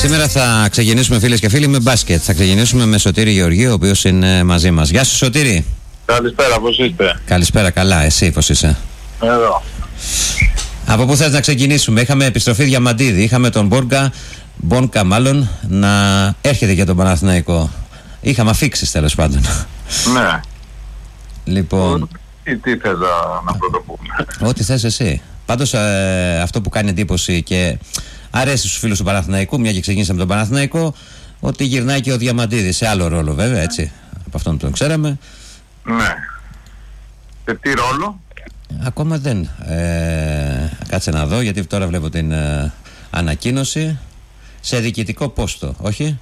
Σήμερα θα ξεκινήσουμε, φίλες και φίλοι, με μπάσκετ. Θα ξεκινήσουμε με Σωτήρη Γεωργίου, ο οποίος είναι μαζί μας. Γεια σου, Σωτήρη. Καλησπέρα, πώς είστε? Καλησπέρα, καλά. Εσύ πώς είσαι? Εδώ. Από πού θες να ξεκινήσουμε? Είχαμε επιστροφή Διαμαντίδη. Είχαμε τον Μπόνκα μάλλον, να έρχεται για τον Παναθηναϊκό. Είχαμε αφήξεις, τέλος πάντων. Ναι. Λοιπόν. Τι θες να πρωτοπούμε? Ό,τι θες εσύ. Πάντως αυτό που κάνει εντύπωση και αρέσει στους φίλους του Παναθηναϊκού, μια και ξεκίνησαμε τον Παναθηναϊκό, ότι γυρνάει και ο Διαμαντίδης σε άλλο ρόλο, βέβαια, έτσι. Από αυτόν τον ξέραμε. Ναι. Σε τι ρόλο? Ακόμα δεν. Κάτσε να δω, γιατί τώρα βλέπω την ανακοίνωση. Σε διοικητικό πόστο, όχι?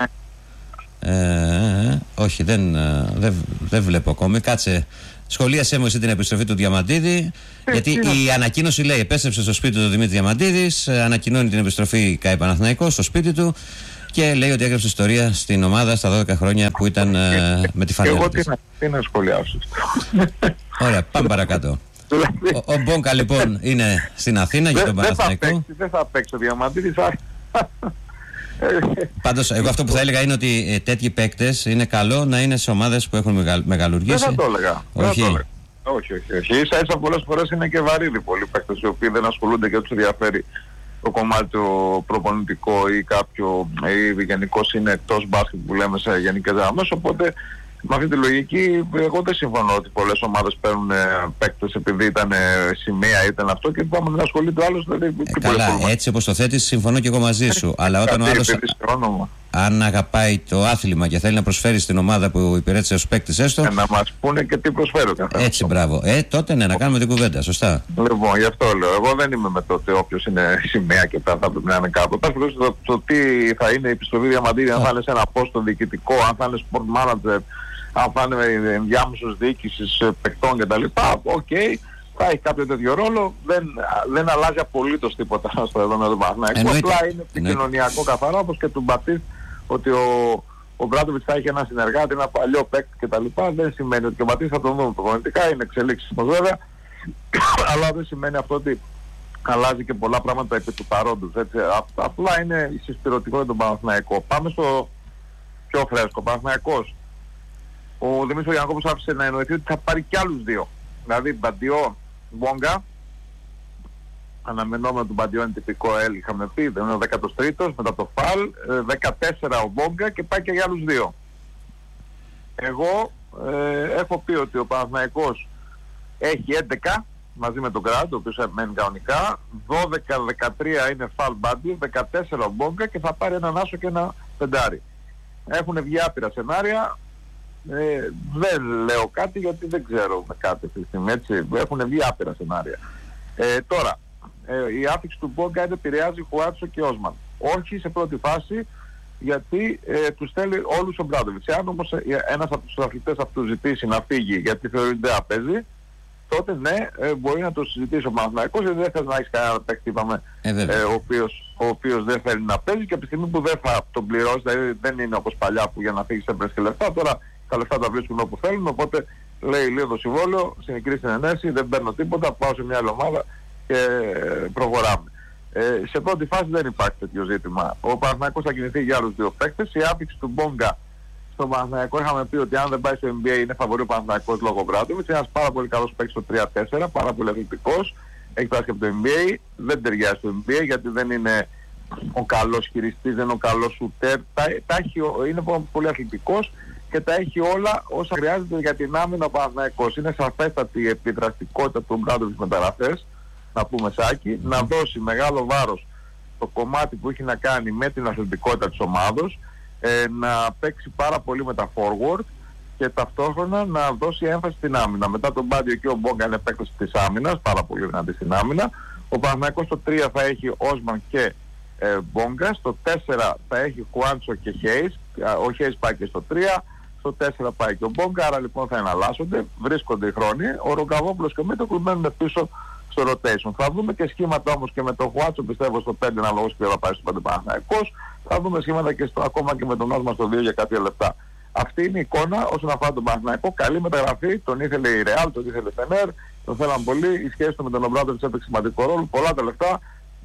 Όχι, δεν βλέπω ακόμη. Κάτσε. Σχολίασέ μου εσύ την επιστροφή του Διαμαντίδη, γιατί η ανακοίνωση λέει: επέστρεψε στο σπίτι του Δημήτρη Διαμαντίδης, ανακοινώνει την επιστροφή ΚΑΕ Παναθηναϊκός στο σπίτι του και λέει ότι έγραψε ιστορία στην ομάδα στα 12 χρόνια που ήταν με τη φανέλα της. Εγώ τι να σχολιάσω? Ωραία, πάμε παρακάτω. Ο Μπόνκα λοιπόν είναι στην Αθήνα για τον Παναθηναϊκό. Δεν θα παίξει ο Διαμαντίδης. Πάντως, εγώ αυτό που θα έλεγα είναι ότι τέτοιοι παίκτες είναι καλό να είναι σε ομάδες που έχουν μεγαλουργήσει. Δεν θα το έλεγα. Όχι. Όχι. Ίσα πολλές φορές είναι και βαρύδι πολλοί παίκτες οι οποίοι δεν ασχολούνται και τους ενδιαφέρει το κομμάτι το προπονητικό ή κάποιο ή γενικώς είναι εκτός μπάσκετ που λέμε σε γενικές γραμμές. Οπότε με αυτή τη λογική εγώ δεν συμφωνώ ότι πολλές ομάδες παίρνουν παίκτες επειδή ήταν σημαία ή ήταν αυτό και πάμε να ασχολείται ο άλλος. Καλά, έτσι όπως το θέτεις συμφωνώ και εγώ μαζί σου. Αλλά όταν ο άλλος αν αγαπάει το άθλημα και θέλει να προσφέρει στην ομάδα που υπηρέτησε ως παίκτης έστω, να μας πούνε και τι προσφέρει. Έτσι, μπράβο. Τότε ναι, να κάνουμε την κουβέντα, σωστά. Λοιπόν, γι' αυτό λέω. Εγώ δεν είμαι με το ότι όποιος είναι σημαία και θα πρέπει να είναι κάπου. Το τι θα είναι η επιστροφή Διαμαντίδη, αν θα είναι σε ένα πόστο διοικητικό, αν θα είναι sport manager, αν θα είναι ενδιάμεσος διοίκησης παικτών κτλ. Οκ, θα έχει κάποιο τέτοιο ρόλο. Δεν αλλάζει απολύτως τίποτα στο εδώ με τον Παναθηναϊκό. Απλά είναι επικοινωνιακό καθαρά, όπως και του Μπατίστ, ότι ο Μπράντοβιτς θα έχει ένα συνεργάτη, ένα παλιό παίκτη κτλ. Δεν σημαίνει ότι και ο Μπατίστ θα τον δούμε προπονητικά, είναι εξελίξεις μας βέβαια. Αλλά δεν σημαίνει αυτό ότι αλλάζει και πολλά πράγματα επί του παρόντος. Απλά είναι συσπηρωτικό για τον Παναθηναϊκό. Πάμε στο πιο φρέσκο. Παναθηναϊκός. Ο Δημήτρης Γιαννακόπουλος άφησε να εννοηθεί ότι θα πάρει κι άλλους δύο. Δηλαδή Μπαντιό, Μπόγκα. Αναμενόμενο του Μπαντιό είναι τυπικό είχαμε πει, δεν είναι ο 13ος μετά το φαλ, 14 ο Μπόγκα και πάει και για άλλους δύο. Εγώ έχω πει ότι ο Παναθηναϊκός έχει 11 μαζί με τον Γκραντ, ο οποίος μένει κανονικά, 12-13 είναι φαλ Μπαντιό, 14 ο Μπόγκα και θα πάρει έναν άσο και ένα πεντάρι. Έχουν βγει άπειρα σενάρια. Δεν λέω κάτι γιατί δεν ξέρω με κάτι αυτή τη στιγμή, έτσι. Έχουν βγει άπειρα σενάρια. Τώρα, η άφηξη του Μπόγκα επηρεάζει Χουάτσο και Όσμαν. Όχι σε πρώτη φάση, γιατί τους θέλει όλους ο Μπράντοβιτς. Αν όμως ένας από τους αθλητές αυτούς ζητήσει να φύγει γιατί θεωρεί ότι δεν απέζει, τότε ναι, μπορεί να το συζητήσει ο Παναθηναϊκός, γιατί δεν θες να έχεις κανένα παίκτη, είπαμε, ο οποίος δεν θέλει να παίζει και από τη στιγμή που δεν θα τον πληρώσει, δηλαδή δεν είναι όπως παλιά που για να φύγεις έπρεπε και λεφτά, τώρα τα λεφτά τα βρίσκουν όπου θέλουν, οπότε λέει λίγο το συμβόλαιο, συνεκρή συνενέση, δεν παίρνω τίποτα, πάω σε μια άλλη ομάδα και προχωράμε. Σε πρώτη φάση δεν υπάρχει τέτοιο ζήτημα. Ο Παναθηναϊκός θα κινηθεί για άλλους δύο παίκτες. Η άφηξη του Μπόγκα στον Παναθηναϊκό είχαμε πει ότι αν δεν πάει στο NBA είναι φαβορί ο Παναθηναϊκός λόγω Μπράντοβιτς. Είναι ένας πάρα πολύ καλός παίκτης στο 3-4, πάρα πολύ αθλητικός. Έχει περάσει και από το NBA, δεν ταιριάζει στο NBA γιατί δεν είναι ο καλός χειριστής, δεν είναι ο καλός σουτέρ. Είναι πολύ αθλητικός και τα έχει όλα όσα χρειάζεται για την άμυνα ο Παναθηναϊκός. Είναι σαφέστατη η επιδραστικότητα του Μπράντοβιτς μεταγραφές, να πούμε Σάκη, να δώσει μεγάλο βάρος το κομμάτι που έχει να κάνει με την αθλητικότητα της ομάδος, να παίξει πάρα πολύ με τα forward και ταυτόχρονα να δώσει έμφαση στην άμυνα. Μετά τον Μπάντιο και ο Μπόγκα είναι παίκτης της άμυνας, πάρα πολύ δυνατή στην άμυνα. Ο Παναθηναϊκός στο 3 θα έχει Όσμαν και Μπόγκα, στο 4 θα έχει Χουάντσο και Χέις, ο Χέις πάει και στο 3, στο 4 πάει και ο Μπόγκα, άρα λοιπόν θα εναλλάσσονται, βρίσκονται οι χρόνοι. Ο Ρογκαβόπουλος και ο Μίτογλου μένουν πίσω στο rotation. Θα δούμε και σχήματα όμως και με τον Χουάτσο, πιστεύω στο 5 αναλόγως και θα πάει στο 5 Παναθηναϊκός. Θα δούμε σχήματα και ακόμα και με τον Όσμαν στο 2 για κάποια λεπτά. Αυτή είναι η εικόνα όσον αφορά τον Παναθηναϊκό. Καλή μεταγραφή, τον ήθελε η Ρεάλ, τον ήθελε η Φενέρ, τον θέλαν πολύ. Η σχέση του με τον Ομπράντοβιτς έπαιξε σημαντικό ρόλο. Πολλά τα λεφτά.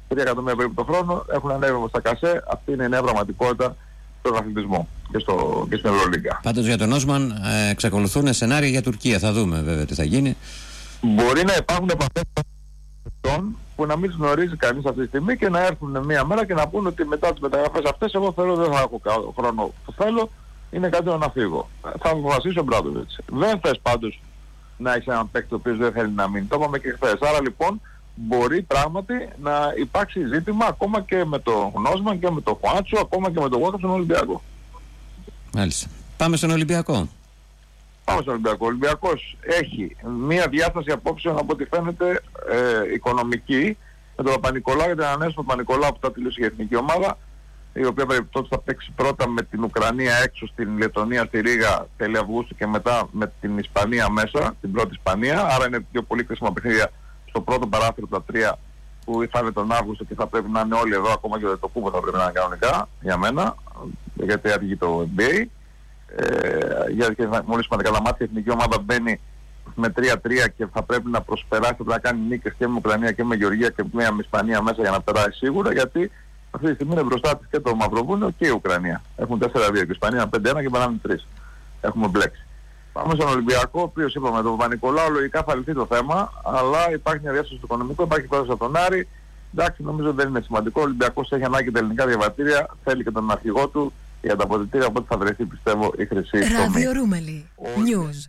3 εκατομμύρια περίπου το χρόνο, έχουν ανέβει στα κασέ. Αυτή είναι η νέα πραγματικότητα στον αθλητισμό και στην Ευρωλίγκα. Πάντως για τον Όσμαν εξακολουθούν σενάρια για Τουρκία. Θα δούμε βέβαια τι θα γίνει. Μπορεί να υπάρχουν επαφές που να μην γνωρίζει κανείς αυτή τη στιγμή και να έρθουν μία μέρα και να πούνε ότι μετά τις μεταγραφές αυτές εγώ θέλω, δεν θα έχω χρόνο που θέλω, είναι κάτι να φύγω. Θα αποφασίσει ο Μπράντοβιτς. Δεν θες πάντως να έχεις έναν παίκτη ο οποίος δεν θέλει να μείνει. Το είπαμε και χθες. Άρα λοιπόν μπορεί πράγματι να υπάρξει ζήτημα ακόμα και με τον Γνώσμαν και με τον Χουάντσο, ακόμα και με τον Walkup στον Ολυμπιακό. Μάλιστα. Πάμε στον Ολυμπιακό. Πάμε στον Ολυμπιακό. Ο Ολυμπιακός έχει μία διάσταση απόψεων από ό,τι φαίνεται οικονομική με τον Παπα-Νικολάου, για την ανανέωση του Παπα-Νικολάου που θα τελειώσει η εθνική ομάδα, η οποία περιπτώσει θα παίξει πρώτα με την Ουκρανία έξω στην Λετωνία, στη Ρήγα τέλη Αυγούστου και μετά με την Ισπανία μέσα, την πρώτη Ισπανία. Άρα είναι δύο πολύ κρίσιμα παιχνίδια στο πρώτο παράθυρο τα 3 που θα είναι τον Αύγουστο και θα πρέπει να είναι όλοι εδώ, ακόμα και το Κούμπο θα πρέπει να είναι κανονικά για μένα, γιατί άρχισε το NBA. Γιατί μόλις σημαντικά τα μάτια η εθνική ομάδα μπαίνει με 3-3 και θα πρέπει να προσπεράσει, πρέπει να κάνει νίκες και με Ουκρανία και με Γεωργία και με Ισπανία μέσα για να περάσει σίγουρα, γιατί αυτή τη στιγμή είναι μπροστά της και το Μαυροβούνιο και η Ουκρανία. Έχουν 4-2 και η Ισπανία 5-1 και περνάνε 3. Έχουμε μπλέξει. Πάμε στον Ολυμπιακό, ο οποίος είπαμε τον Παπα-Νικολάου, λογικά θα λυθεί το θέμα, αλλά υπάρχει μια διάσταση στο οικονομικό, υπάρχει πρόταση από τον Άρη. Εντάξει, νομίζω δεν είναι σημαντικό. Ο Ολυμπιακός έχει ανάγκη τα ελληνικά διαβατήρια, θέλει και τον αρχηγό του για τα αποδυτήρια, οπότε θα βρεθεί πιστεύω η χρυσή τομή. Ράδιο Ρούμελι, News.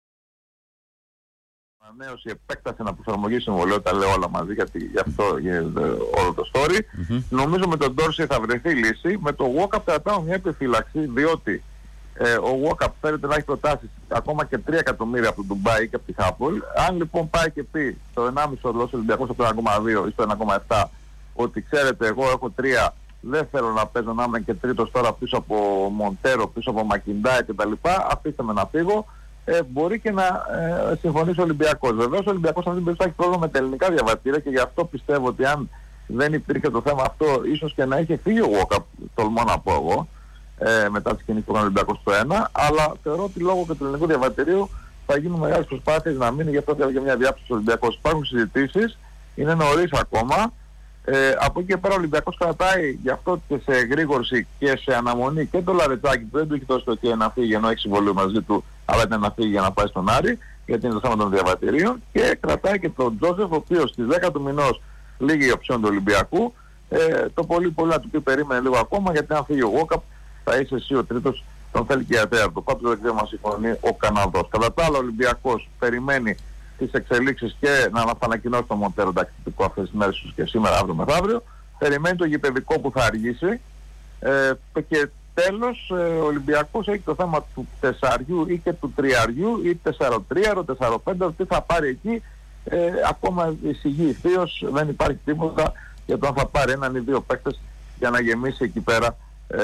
Ανανέωση, επέκταση, αναπροσαρμογή συμβολέου, τα λέω όλα μαζί γιατί γι' αυτό γίνεται όλο το story. Νομίζω με τον Ντόρση θα βρεθεί λύση. Με τον Walkup κρατάω μια επιφύλαξη, διότι ο Walkup φέρεται να έχει προτάσεις ακόμα και 3 εκατομμύρια από το Ντουμπάι και από τη Χάπολ. Αν λοιπόν πάει και πει στο 1,5 ορλός Ολυμπιακός από το 1,2 ή στο 1,7 ότι ξέρετε εγώ έχω 3, δεν θέλω να παίζω να είμαι και τρίτος τώρα πίσω από Μοντέρο, πίσω από Μακιντάι κτλ. Αφήστε με να φύγω. Μπορεί και να συμφωνήσει ο Ολυμπιακός. Βεβαίως ο Ολυμπιακός αυτή την περίπτωση έχει πρόβλημα με τα ελληνικά διαβατήρια και γι' αυτό πιστεύω ότι αν δεν υπήρχε το θέμα αυτό, ίσως και να είχε φύγει ο Walkup, τολμώ να πω εγώ, μετά τις κινήσεις που έκανε ο Ολυμπιακός στο 1, αλλά θεωρώ ότι λόγω και του ελληνικού διαβατηρίου θα γίνουν μεγάλες προσπάθειες να μείνει, γι' αυτό θα για μια διάψευση του Ολυμπιακός. Υπάρχουν συζητήσεις, είναι νωρίς ακόμα. Από εκεί και πέρα ο Ολυμπιακός κρατάει γι' αυτό και σε εγρήγορση και σε αναμονή και το Λαρετζάκη που δεν του έχει δώσει το OK να φύγει ενώ έχει συμβολή μαζί του, αλλά ήταν να φύγει για να πάει στον Άρη, γιατί είναι το θέμα των διαβατηρίων, και κρατάει και τον Τζόζεφ, ο οποίος στις 10 του μηνός λήγει η οψιόν του Ολυμπιακού. Το πολύ να του πει περίμενε λίγο ακόμα, γιατί αν φύγει ο Walkup θα είσαι εσύ ο τρίτος, τον θέλει και η ΑΤΕΑ του. Πάντως δεν μας συμφωνεί ο Καναδός. Κατά τα άλλα ο Ολυμπιακός περιμένει τις εξελίξεις και να ανακοινώσει το Μοντέρο τακτικό αυτές τις μέρες και σήμερα, αύριο μεθαύριο. Περιμένει το γηπεδικό που θα αργήσει. Και τέλος ο Ολυμπιακός έχει το θέμα του 4 ή και του 3 ή 4-3, 4-5, τι θα πάρει εκεί. Ακόμα εισηγεί ευθείως, δεν υπάρχει τίποτα για το αν θα πάρει έναν ή 2 παίκτες για να γεμίσει εκεί πέρα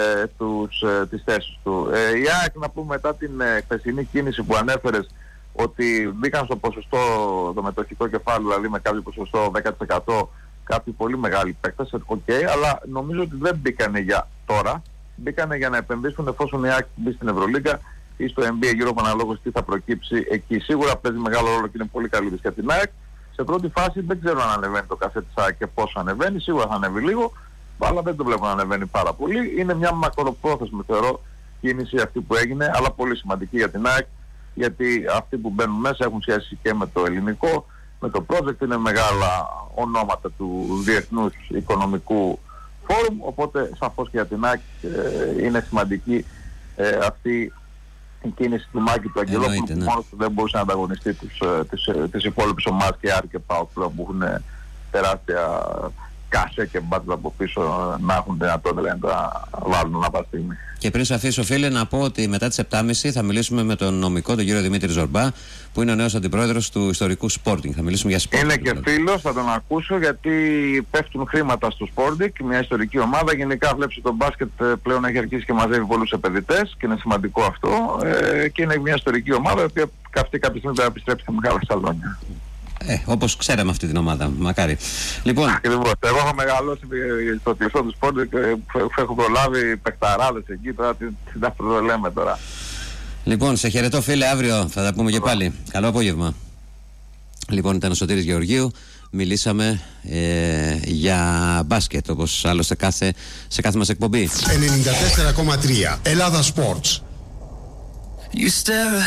τις θέσεις του. Η ΑΕΚ, να πούμε, μετά την χθεσινή κίνηση που ανέφερες, ότι μπήκαν στο ποσοστό το μετοχικό κεφάλαιο, δηλαδή με κάποιο ποσοστό 10%, κάποιοι πολύ μεγάλοι παίκτες, αλλά νομίζω ότι δεν μπήκανε για τώρα, μπήκανε για να επενδύσουν εφόσον η ΑΕΚ μπει στην Ευρωλίγκα ή στο NBA, γύρω από αναλόγως τι θα προκύψει εκεί. Σίγουρα παίζει μεγάλο ρόλο και είναι πολύ καλή για την ΑΕΚ. Σε πρώτη φάση δεν ξέρω αν ανεβαίνει το καφέ της ΑΕΚ και πόσο ανεβαίνει, σίγουρα θα ανέβει λίγο, αλλά δεν το βλέπω να ανεβαίνει πάρα πολύ. Είναι μια μακροπρόθεσμη, θεωρώ, κίνηση αυτή που έγινε, αλλά πολύ σημαντική για την ΑΕΚ, γιατί αυτοί που μπαίνουν μέσα έχουν σχέση και με το ελληνικό, με το project, είναι μεγάλα ονόματα του Διεθνούς Οικονομικού Φόρουμ, οπότε σαφώς και για την ΑΕΚ είναι σημαντική αυτή η κίνηση του Μάκη του Αγγελόπουλου, που μόνος του δεν μπορούσε να ανταγωνιστεί τις υπόλοιπες ομάδες και Άρη και ΠΑΟΚ που έχουν τεράστια κάσε και μπάτζα από πίσω να έχουν δυνατότητα να βάλουν ένα paar στιγμή. Και πριν σε αφήσω, φίλε, να πω ότι μετά τις 7.30 θα μιλήσουμε με τον νομικό, τον κύριο Δημήτρη Ζορμπά, που είναι ο νέος αντιπρόεδρος του ιστορικού Sporting. Θα μιλήσουμε για Sporting. Είναι και φίλος, θα τον ακούσω, γιατί πέφτουν χρήματα στο Sporting, μια ιστορική ομάδα. Γενικά βλέπει το μπάσκετ πλέον έχει αρχίσει και μαζεύει πολλούς επενδυτές και είναι σημαντικό αυτό. Και είναι μια ιστορική ομάδα, η οποία αυτή κάποια στιγμή θα επιστρέψει σε μεγάλα σαλόνια. Όπως ξέραμε αυτή την ομάδα, μακάρι. Λοιπόν, ακριβώς. Εγώ έχω μεγαλώσει στο κλειστό του σπορτ και έχω προλάβει παιχταράδες εκεί, τώρα τι το λέμε τώρα. Λοιπόν, σε χαιρετώ, φίλε, αύριο θα τα πούμε και πάλι. Καλό απόγευμα. Λοιπόν, ήταν ο Σωτήρης Γεωργίου. Μιλήσαμε για μπάσκετ, όπως άλλωστε σε κάθε μας εκπομπή. 94,3 Ελλάδα Sports.